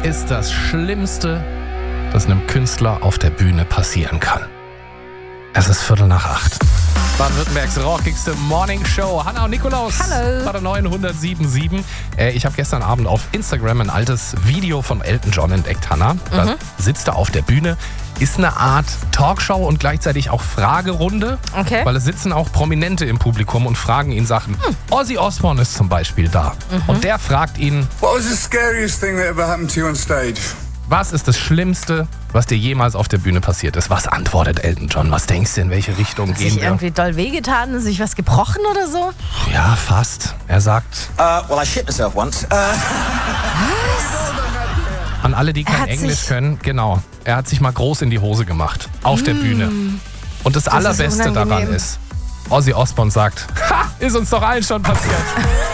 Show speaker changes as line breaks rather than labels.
ist das Schlimmste, das einem Künstler auf der Bühne passieren kann? Es ist 7:45. Baden-Württembergs rockigste Morning Show. Hanna und Nikolaus.
Hallo.
Bei der 907.7. Ich habe gestern Abend auf Instagram ein altes Video von Elton John entdeckt, Hanna. Da sitzt er auf der Bühne. Ist eine Art Talkshow und gleichzeitig auch Fragerunde.
Okay.
Weil es sitzen auch Prominente im Publikum und fragen ihn Sachen. Ozzy Osbourne ist zum Beispiel da. Und der fragt ihn,
What was the scariest thing that ever happened to you on stage?
was ist das Schlimmste, was dir jemals auf der Bühne passiert ist? Was antwortet Elton John? Was denkst du, in welche Richtung
Hat
gehen
sich
wir?
irgendwie doll wehgetan, sich was gebrochen oder so?
Ja, fast. Er sagt,
Well, I shit myself once.
an alle, die kein
hat
Englisch
sich-
können, genau. Er hat sich mal groß in die Hose gemacht. Auf der Bühne. Und das
ist
Allerbeste daran
unangenehm.
ist, Ozzy Osbourne sagt, ha, ist uns doch allen schon passiert.